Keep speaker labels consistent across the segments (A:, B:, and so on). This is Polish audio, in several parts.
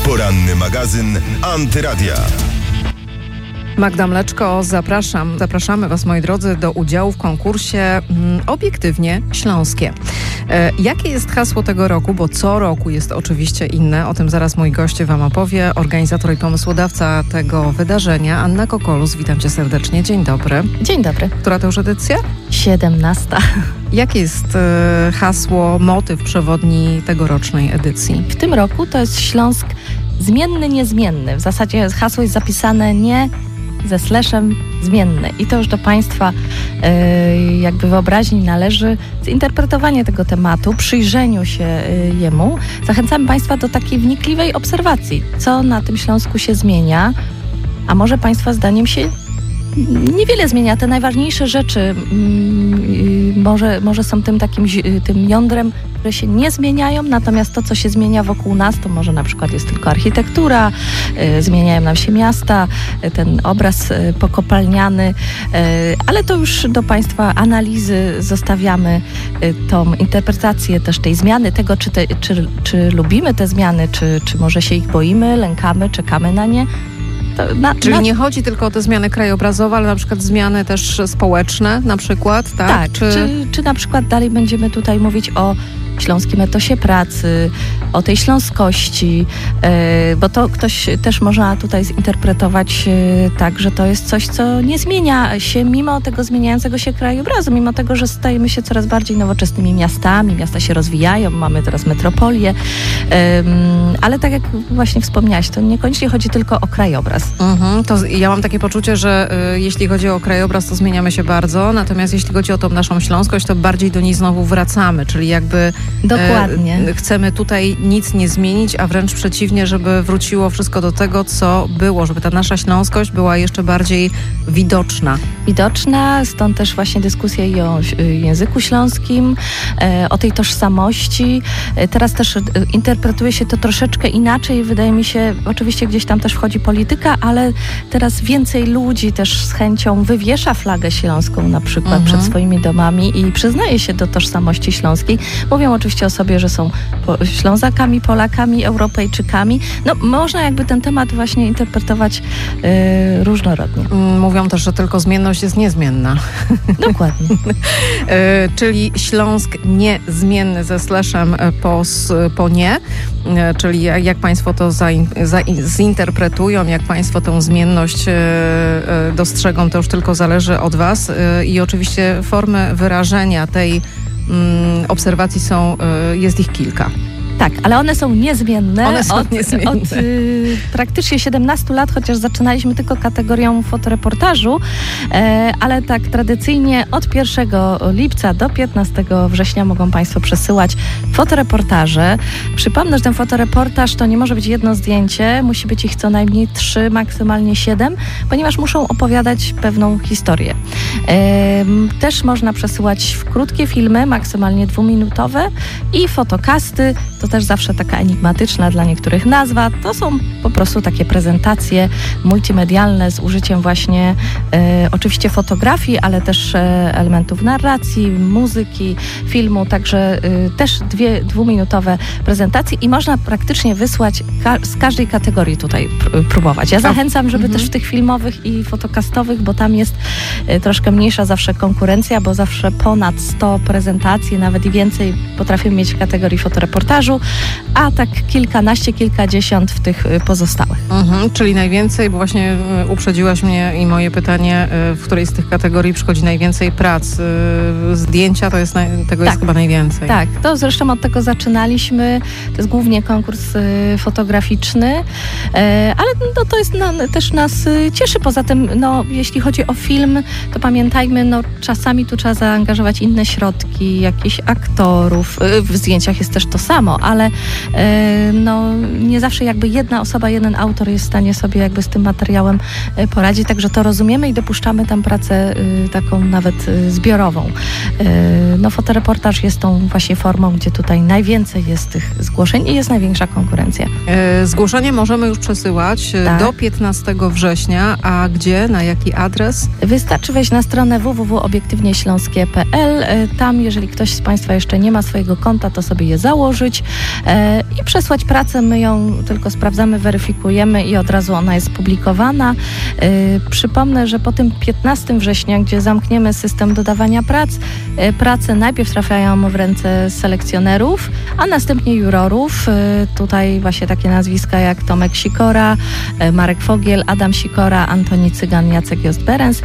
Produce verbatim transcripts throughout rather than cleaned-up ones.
A: Poranny magazyn Antyradia.
B: Magda Mleczko, zapraszam. Zapraszamy Was, moi drodzy, do udziału w konkursie mm, Obiektywnie Śląskie. E, jakie jest hasło tego roku? Bo co roku jest oczywiście inne. O tym zaraz mój gość Wam opowie. Organizator i pomysłodawca tego wydarzenia, Anna Kokolus. Witam Cię serdecznie. Dzień dobry.
C: Dzień dobry.
B: Która to już edycja?
C: siedemnasta.
B: Jakie jest e, hasło, motyw przewodni tegorocznej edycji?
C: W tym roku to jest Śląsk zmienny, niezmienny. W zasadzie hasło jest zapisane nie ze slashem zmienny. I to już do Państwa e, jakby wyobraźni należy zinterpretowanie tego tematu, przyjrzeniu się e, jemu. Zachęcamy Państwa do takiej wnikliwej obserwacji, co na tym Śląsku się zmienia, a może Państwa zdaniem się niewiele zmienia. Te najważniejsze rzeczy mm, może, może są tym takim tym jądrem, które się nie zmieniają, natomiast to, co się zmienia wokół nas, to może na przykład jest tylko architektura, y, zmieniają nam się miasta, y, ten obraz y, pokopalniany, y, ale to już do Państwa analizy zostawiamy y, tą interpretację też tej zmiany, tego, czy, te, czy, czy lubimy te zmiany, czy, czy może się ich boimy, lękamy, czekamy na nie.
B: Na, Czyli na... nie chodzi tylko o te zmiany krajobrazowe, ale na przykład zmiany też społeczne na przykład, tak?
C: Tak, czy... Czy, czy na przykład dalej będziemy tutaj mówić o śląskim etosie pracy, o tej śląskości, yy, bo to ktoś też można tutaj zinterpretować yy, tak, że to jest coś, co nie zmienia się mimo tego zmieniającego się krajobrazu, mimo tego, że stajemy się coraz bardziej nowoczesnymi miastami, miasta się rozwijają, mamy teraz metropolię, yy, ale tak jak właśnie wspomniałaś, to niekoniecznie chodzi tylko o krajobraz.
B: Mhm, to ja mam takie poczucie, że y, jeśli chodzi o krajobraz, to zmieniamy się bardzo, natomiast jeśli chodzi o tą naszą śląskość, to bardziej do niej znowu wracamy, czyli jakby
C: Dokładnie.
B: E, chcemy tutaj nic nie zmienić, a wręcz przeciwnie, żeby wróciło wszystko do tego, co było, żeby ta nasza śląskość była jeszcze bardziej widoczna.
C: Widoczna, stąd też właśnie dyskusja i o języku śląskim, e, o tej tożsamości. E, teraz też e, interpretuje się to troszeczkę inaczej, wydaje mi się, oczywiście gdzieś tam też wchodzi polityka, ale teraz więcej ludzi też z chęcią wywiesza flagę śląską na przykład mhm. przed swoimi domami i przyznaje się do tożsamości śląskiej. Mówią oczywiście o sobie, że są Ślązakami, Polakami, Europejczykami. No można jakby ten temat właśnie interpretować yy, różnorodnie.
B: Mówią też, że tylko zmienność jest niezmienna.
C: Dokładnie.
B: yy, czyli Śląsk niezmienny ze slashem po, po nie. Yy, czyli jak, jak Państwo to zain, za, zinterpretują, jak Państwo tę zmienność yy, yy, dostrzegą, to już tylko zależy od Was. Yy, I oczywiście formy wyrażenia tej obserwacji są, jest ich kilka.
C: Tak, ale one są niezmienne.
B: One są
C: od,
B: niezmienne.
C: Od y, praktycznie siedemnastu lat, chociaż zaczynaliśmy tylko kategorią fotoreportażu, e, ale tak tradycyjnie od pierwszego lipca do piętnastego września mogą Państwo przesyłać fotoreportaże. Przypomnę, że ten fotoreportaż to nie może być jedno zdjęcie, musi być ich co najmniej trzy, maksymalnie siedem, ponieważ muszą opowiadać pewną historię. E, też można przesyłać w krótkie filmy, maksymalnie dwuminutowe i fotokasty. To też zawsze taka enigmatyczna dla niektórych nazwa. To są po prostu takie prezentacje multimedialne z użyciem właśnie e, oczywiście fotografii, ale też e, elementów narracji, muzyki, filmu, także e, też dwie dwuminutowe prezentacje i można praktycznie wysłać ka- z każdej kategorii tutaj pr- próbować. Ja zachęcam, żeby mhm. też w tych filmowych i fotokastowych, bo tam jest e, troszkę mniejsza zawsze konkurencja, bo zawsze ponad sto prezentacji, nawet i więcej potrafimy mieć w kategorii fotoreportażu, a tak kilkanaście, kilkadziesiąt w tych pozostałych.
B: Mhm, czyli najwięcej, bo właśnie uprzedziłaś mnie i moje pytanie, w której z tych kategorii przychodzi najwięcej prac. Zdjęcia to jest, tego
C: tak,
B: jest chyba najwięcej.
C: Tak, to zresztą od tego zaczynaliśmy. To jest głównie konkurs fotograficzny, ale no, to jest no, też nas cieszy. Poza tym, no, jeśli chodzi o film, to pamiętajmy, no, czasami tu trzeba zaangażować inne środki, jakichś aktorów. W zdjęciach jest też to samo, ale no, nie zawsze jakby jedna osoba, jeden autor jest w stanie sobie jakby z tym materiałem poradzić, także to rozumiemy i dopuszczamy tam pracę taką nawet zbiorową. No, fotoreportaż jest tą właśnie formą, gdzie tutaj najwięcej jest tych zgłoszeń i jest największa konkurencja.
B: Zgłoszenie możemy już przesyłać tak. do piętnastego września, a gdzie, na jaki adres?
C: Wystarczy wejść na stronę w w w kropka obiektywnie śląskie kropka p l. Tam, jeżeli ktoś z Państwa jeszcze nie ma swojego konta, to sobie je założyć e, i przesłać pracę. My ją tylko sprawdzamy, weryfikujemy i od razu ona jest publikowana. E, przypomnę, że po tym piętnastego września, gdzie zamkniemy system dodawania prac, e, prace najpierw trafiają w ręce selekcjonerów, a następnie jurorów. E, tutaj właśnie takie nazwiska jak Tomek Sikora, e, Marek Fogiel, Adam Sikora, Antoni Cygan, Jacek Jostberens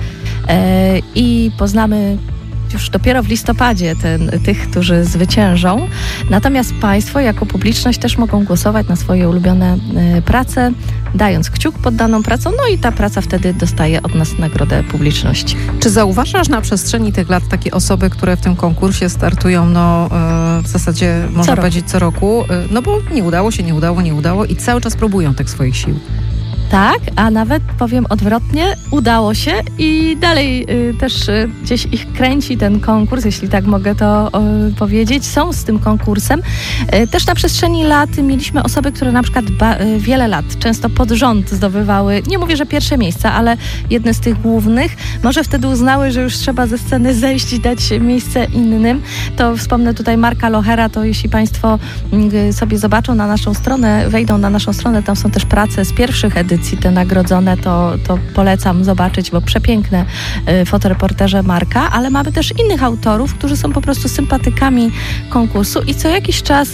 C: e, i poznamy już dopiero w listopadzie ten, tych, którzy zwyciężą. Natomiast Państwo jako publiczność też mogą głosować na swoje ulubione y, prace, dając kciuk pod daną pracą, no i ta praca wtedy dostaje od nas nagrodę publiczności.
B: Czy zauważasz na przestrzeni tych lat takie osoby, które w tym konkursie startują, no y, w zasadzie można
C: co
B: powiedzieć co roku, y, no bo nie udało się, nie udało, nie udało i cały czas próbują tych swoich sił?
C: Tak, a nawet powiem odwrotnie, udało się i dalej y, też y, gdzieś ich kręci ten konkurs, jeśli tak mogę to y, powiedzieć. Są z tym konkursem. Y, też na przestrzeni lat mieliśmy osoby, które na przykład ba, y, wiele lat, często pod rząd zdobywały, nie mówię, że pierwsze miejsca, ale jedne z tych głównych. Może wtedy uznały, że już trzeba ze sceny zejść i dać miejsce innym. To wspomnę tutaj Marka Lochera, to jeśli Państwo y, sobie zobaczą na naszą stronę, wejdą na naszą stronę, tam są też prace z pierwszych edycji, te nagrodzone, to, to polecam zobaczyć, bo przepiękne y, fotoreporterze Marka, ale mamy też innych autorów, którzy są po prostu sympatykami konkursu i co jakiś czas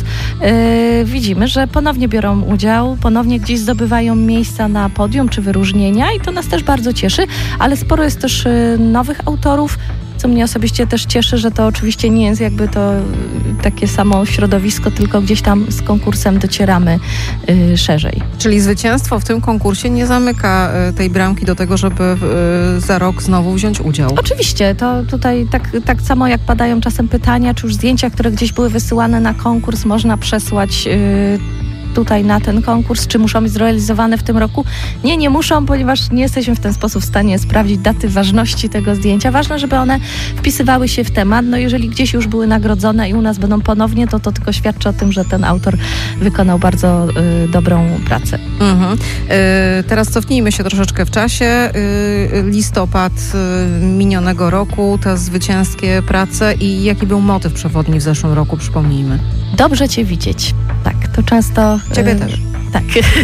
C: y, widzimy, że ponownie biorą udział, ponownie gdzieś zdobywają miejsca na podium czy wyróżnienia i to nas też bardzo cieszy, ale sporo jest też y, nowych autorów, co mnie osobiście też cieszy, że to oczywiście nie jest jakby to takie samo środowisko, tylko gdzieś tam z konkursem docieramy y, szerzej.
B: Czyli zwycięstwo w tym konkursie nie zamyka y, tej bramki do tego, żeby y, za rok znowu wziąć udział?
C: Oczywiście, to tutaj tak, tak samo jak padają czasem pytania, czy już zdjęcia, które gdzieś były wysyłane na konkurs, można przesłać y, tutaj na ten konkurs, czy muszą być zrealizowane w tym roku? Nie, nie muszą, ponieważ nie jesteśmy w ten sposób w stanie sprawdzić daty ważności tego zdjęcia. Ważne, żeby one wpisywały się w temat. No jeżeli gdzieś już były nagrodzone i u nas będą ponownie, to to tylko świadczy o tym, że ten autor wykonał bardzo y, dobrą pracę.
B: Mhm. Y, teraz cofnijmy się troszeczkę w czasie. Y, listopad y, minionego roku, te zwycięskie prace i jaki był motyw przewodni w zeszłym roku, przypomnijmy.
C: Dobrze Cię widzieć. Tak, to często...
B: Ciebie y, też.
C: Tak.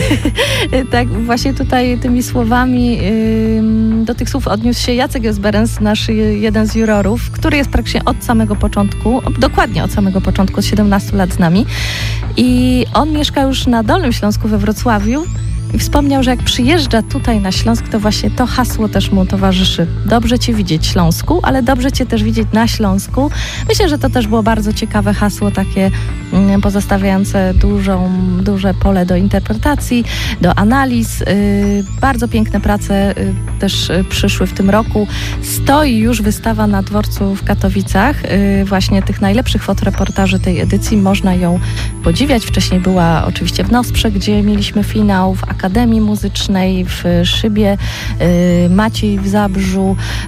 C: Tak, właśnie tutaj tymi słowami, y, do tych słów odniósł się Jacek Jostberens, nasz jeden z jurorów, który jest praktycznie od samego początku, dokładnie od samego początku, od siedemnastu lat z nami. I on mieszka już na Dolnym Śląsku we Wrocławiu. I wspomniał, że jak przyjeżdża tutaj na Śląsk, to właśnie to hasło też mu towarzyszy. Dobrze Cię widzieć, Śląsku, ale dobrze Cię też widzieć na Śląsku. Myślę, że to też było bardzo ciekawe hasło, takie mm, pozostawiające dużą, duże pole do interpretacji, do analiz. Yy, bardzo piękne prace yy, też yy, przyszły w tym roku. Stoi już wystawa na dworcu w Katowicach, yy, właśnie tych najlepszych fotoreportaży tej edycji. Można ją podziwiać. Wcześniej była oczywiście w Nosprze, gdzie mieliśmy finał, w Akademii Muzycznej, w Szybie, y, Maciej w Zabrzu, y,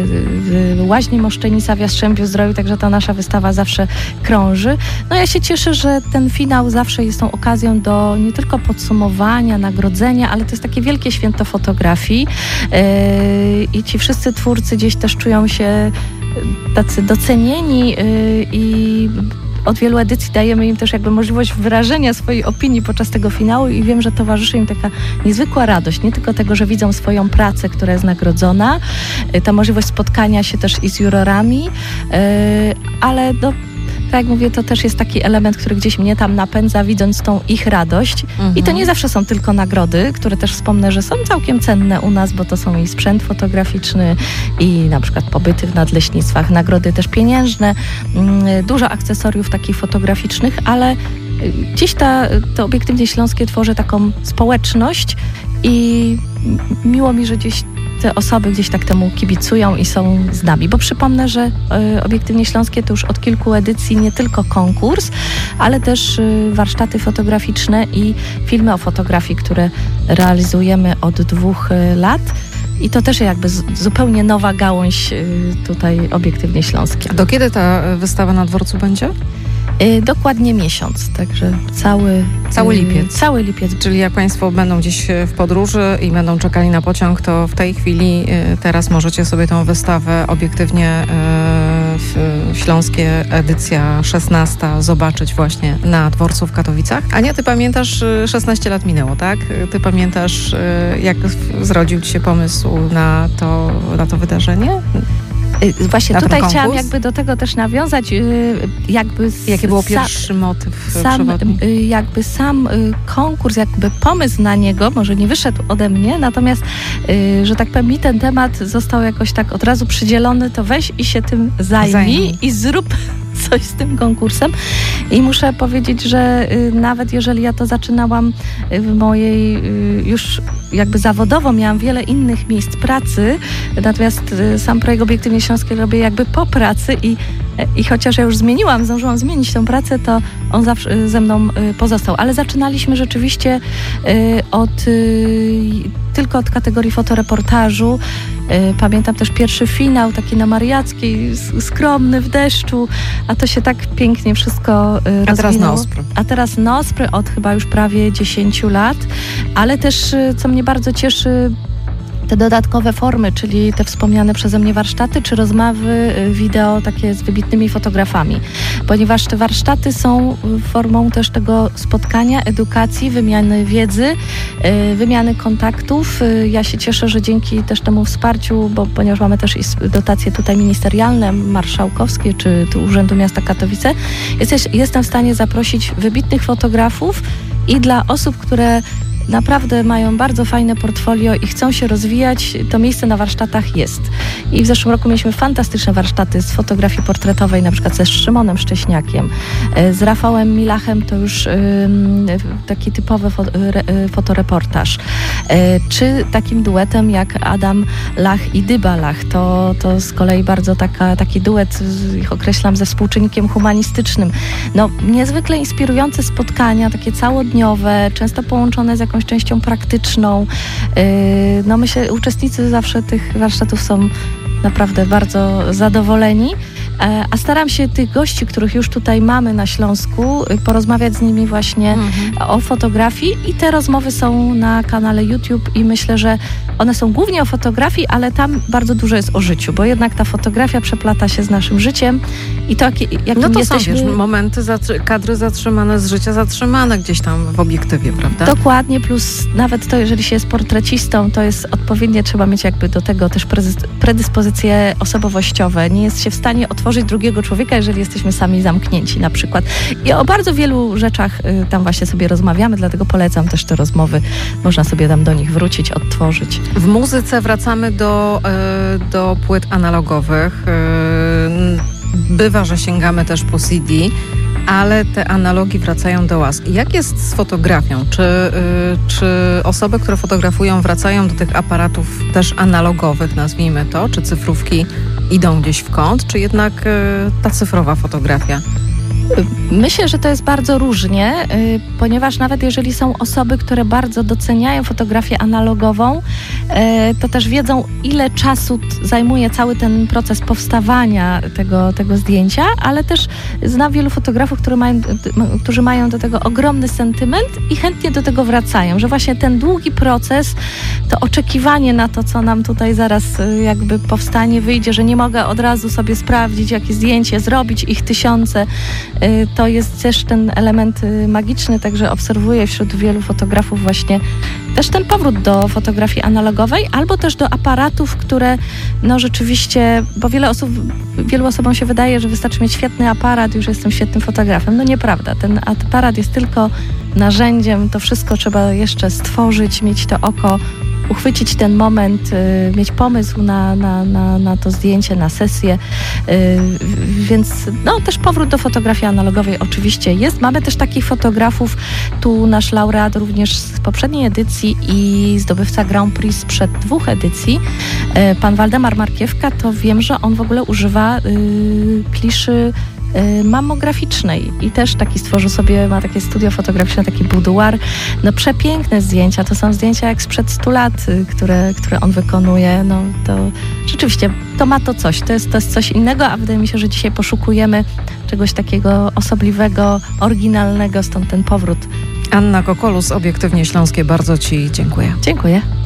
C: w Łaźni Moszczenica w Jastrzębiu-Zdroju, także ta nasza wystawa zawsze krąży. No ja się cieszę, że ten finał zawsze jest tą okazją do nie tylko podsumowania, nagrodzenia, ale to jest takie wielkie święto fotografii y, i ci wszyscy twórcy gdzieś też czują się tacy docenieni y, i od wielu edycji dajemy im też jakby możliwość wyrażenia swojej opinii podczas tego finału i wiem, że towarzyszy im taka niezwykła radość, nie tylko tego, że widzą swoją pracę, która jest nagrodzona, ta możliwość spotkania się też i z jurorami, ale no, tak jak mówię, to też jest taki element, który gdzieś mnie tam napędza, widząc tą ich radość. Mhm. I to nie zawsze są tylko nagrody, które też wspomnę, że są całkiem cenne u nas, bo to są i sprzęt fotograficzny, i na przykład pobyty w nadleśnictwach, nagrody też pieniężne, dużo akcesoriów takich fotograficznych, ale gdzieś ta, to Obiektywnie Śląskie tworzy taką społeczność i miło mi, że gdzieś te osoby gdzieś tak temu kibicują i są z nami. Bo przypomnę, że y, Obiektywnie Śląskie to już od kilku edycji nie tylko konkurs, ale też y, warsztaty fotograficzne i filmy o fotografii, które realizujemy od dwóch y, lat. I to też jakby z, zupełnie nowa gałąź y, tutaj Obiektywnie Śląskie.
B: Do kiedy ta wystawa na dworcu będzie?
C: Y, dokładnie miesiąc, także cały...
B: Cały lipiec.
C: Cały lipiec.
B: Czyli jak Państwo będą gdzieś w podróży i będą czekali na pociąg, to w tej chwili teraz możecie sobie tą wystawę obiektywnie w Śląskie edycja szesnasta zobaczyć właśnie na dworcu w Katowicach. Ania, ty pamiętasz, szesnaście lat minęło, tak? Ty pamiętasz, jak zrodził ci się pomysł na to, na to wydarzenie?
C: Właśnie na tutaj chciałam jakby do tego też nawiązać, jakby...
B: Jaki był pierwszy motyw
C: sam,
B: przewodni?
C: Jakby sam konkurs, jakby pomysł na niego, może nie wyszedł ode mnie, natomiast, że tak powiem, mi ten temat został jakoś tak od razu przydzielony, to weź i się tym zajmij, zajmij. i zrób coś z tym konkursem. I muszę powiedzieć, że nawet jeżeli ja to zaczynałam w mojej już jakby zawodowo, miałam wiele innych miejsc pracy, natomiast sam projekt Obiektywnie Śląskie robię jakby po pracy i, i chociaż ja już zmieniłam, zdążyłam zmienić tę pracę, to on zawsze ze mną pozostał. Ale zaczynaliśmy rzeczywiście od tylko od kategorii fotoreportażu. Pamiętam też pierwszy finał, taki na Mariackiej, skromny, w deszczu, a to się tak pięknie wszystko rozwinęło.
B: A teraz Nospry.
C: A teraz Nospry od chyba już prawie dziesięciu lat, ale też, co mnie bardzo cieszy, te dodatkowe formy, czyli te wspomniane przeze mnie warsztaty, czy rozmowy wideo takie z wybitnymi fotografami. Ponieważ te warsztaty są formą też tego spotkania, edukacji, wymiany wiedzy, wymiany kontaktów. Ja się cieszę, że dzięki też temu wsparciu, bo ponieważ mamy też dotacje tutaj ministerialne, marszałkowskie, czy, czy Urzędu Miasta Katowice, jesteś, jestem w stanie zaprosić wybitnych fotografów i dla osób, które naprawdę mają bardzo fajne portfolio i chcą się rozwijać, to miejsce na warsztatach jest. I w zeszłym roku mieliśmy fantastyczne warsztaty z fotografii portretowej, na przykład ze Szymonem Szcześniakiem, z Rafałem Milachem, to już y, taki typowy fo, y, fotoreportaż, y, czy takim duetem jak Adam Lach i Dyba Lach. To, to z kolei bardzo taka, taki duet, ich określam ze współczynnikiem humanistycznym. No, niezwykle inspirujące spotkania, takie całodniowe, często połączone z jakąś częścią praktyczną. No myślę, uczestnicy zawsze tych warsztatów są naprawdę bardzo zadowoleni. A staram się tych gości, których już tutaj mamy na Śląsku, porozmawiać z nimi właśnie mhm. o fotografii i te rozmowy są na kanale YouTube i myślę, że one są głównie o fotografii, ale tam bardzo dużo jest o życiu, bo jednak ta fotografia przeplata się z naszym życiem i to, jakim
B: no to
C: jesteśmy...
B: są, wiesz, momenty, zatrzy- kadry zatrzymane z życia, zatrzymane gdzieś tam w obiektywie, prawda?
C: Dokładnie, plus nawet to, jeżeli się jest portrecistą, to jest odpowiednie, trzeba mieć jakby do tego też predyspozycje osobowościowe. Nie jest się w stanie otworzyć drugiego człowieka, jeżeli jesteśmy sami zamknięci na przykład. I o bardzo wielu rzeczach y, tam właśnie sobie rozmawiamy, dlatego polecam też te rozmowy. Można sobie tam do nich wrócić, odtworzyć.
B: W muzyce wracamy do, y, do płyt analogowych. Y, bywa, że sięgamy też po C D, ale te analogi wracają do łaski. Jak jest z fotografią? Czy, y, czy osoby, które fotografują, wracają do tych aparatów też analogowych, nazwijmy to, czy cyfrówki idą gdzieś w kąt, czy jednak y, ta cyfrowa fotografia?
C: Myślę, że to jest bardzo różnie, y, ponieważ nawet jeżeli są osoby, które bardzo doceniają fotografię analogową, y, to też wiedzą, ile czasu t- zajmuje cały ten proces powstawania tego, tego zdjęcia, ale też znam wielu fotografów, które mają, t- którzy mają do tego ogromny sentyment i chętnie do tego wracają, że właśnie ten długi proces, to oczekiwanie na to, co nam tutaj zaraz y, jakby powstanie, wyjdzie, że nie mogę od razu sobie sprawdzić, jakie zdjęcie zrobić, ich tysiące. To jest też ten element magiczny, także obserwuję wśród wielu fotografów właśnie też ten powrót do fotografii analogowej, albo też do aparatów, które no rzeczywiście, bo wiele osób, wielu osobom się wydaje, że wystarczy mieć świetny aparat, już jestem świetnym fotografem. No nieprawda, ten aparat jest tylko narzędziem, to wszystko trzeba jeszcze stworzyć, mieć to oko, uchwycić ten moment, y, mieć pomysł na, na, na, na to zdjęcie, na sesję, y, więc no też powrót do fotografii analogowej oczywiście jest. Mamy też takich fotografów, tu nasz laureat również z poprzedniej edycji i zdobywca Grand Prix sprzed dwóch edycji, y, pan Waldemar Markiewka, to wiem, że on w ogóle używa y, kliszy mamograficznej i też taki stworzył sobie, ma takie studio fotograficzne, taki buduar. No przepiękne zdjęcia, to są zdjęcia jak sprzed stu lat, które, które on wykonuje. No to rzeczywiście, to ma to coś, to jest, to jest coś innego, a wydaje mi się, że dzisiaj poszukujemy czegoś takiego osobliwego, oryginalnego, stąd ten powrót.
B: Anna Kokolus, Obiektywnie Śląskie, bardzo Ci dziękuję.
C: Dziękuję.